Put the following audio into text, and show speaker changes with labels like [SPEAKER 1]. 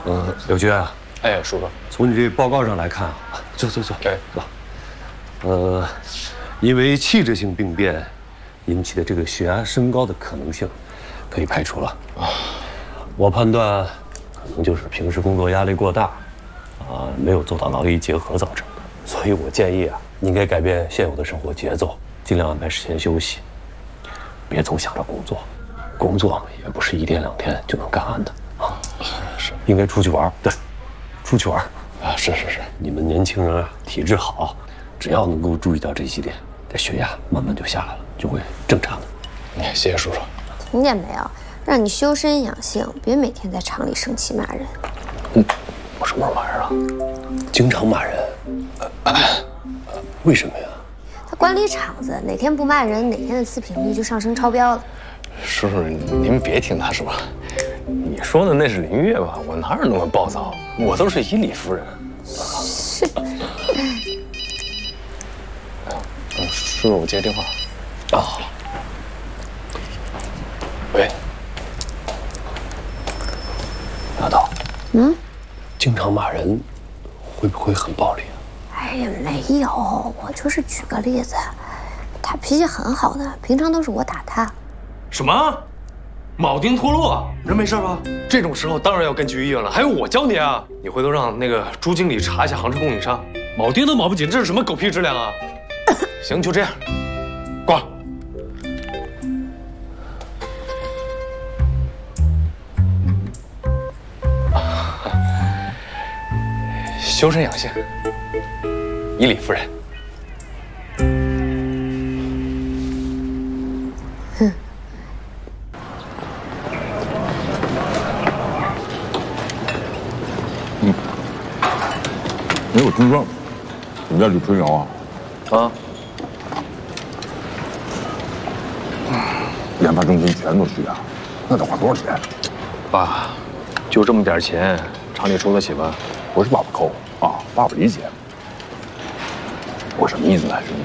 [SPEAKER 1] 柳军啊，
[SPEAKER 2] 哎，叔叔，
[SPEAKER 1] 从你这报告上来看啊，坐。
[SPEAKER 2] 哎，
[SPEAKER 1] 走。因为器质性病变引起的这个血压升高的可能性，可以排除了。我判断，可能就是平时工作压力过大，没有做到劳逸结合造成的。所以我建议啊，你应该改变现有的生活节奏，尽量安排时间休息，别总想着工作。工作也不是1天2天就能干完的啊。是，应该出去玩。对，出去玩。
[SPEAKER 2] 啊，是。
[SPEAKER 1] 你们年轻人啊，体质好，只要能够注意到这几点，这血压慢慢就下来了，就会正常的。
[SPEAKER 2] 谢谢叔叔。
[SPEAKER 3] 听见没有？让你修身养性，别每天在厂里生气骂人。
[SPEAKER 1] 我什么时候骂人了？经常骂人。为什么呀？
[SPEAKER 3] 他管理厂子，哪天不骂人，哪天的次品率就上升超标了。
[SPEAKER 2] 叔叔，您别听他说，你说的那是林月吧？我哪有那么暴躁？我都是以理服人。
[SPEAKER 3] 是。
[SPEAKER 2] 叔叔，我接电话。啊。喂。
[SPEAKER 1] 阿道。经常骂人，会不会很暴力啊？
[SPEAKER 3] 哎呀，没有，我就是举个例子。他脾气很好的，平常都是我打他。
[SPEAKER 2] 什么？铆钉脱落，人没事吧？这种时候当然要跟去医院了，还有我教你啊！你回头让那个朱经理查一下航车供应商，铆钉都铆不紧，这是什么狗屁质量啊！行，就这样，挂了。修身养性，以理服人。
[SPEAKER 4] 哎，我听说你们家李春瑶啊，研发中心全都需要，那得花多少钱？
[SPEAKER 2] 爸，就这么点钱，厂里出得起吧？
[SPEAKER 4] 不是爸爸抠啊，爸爸理解。我什么意思呢？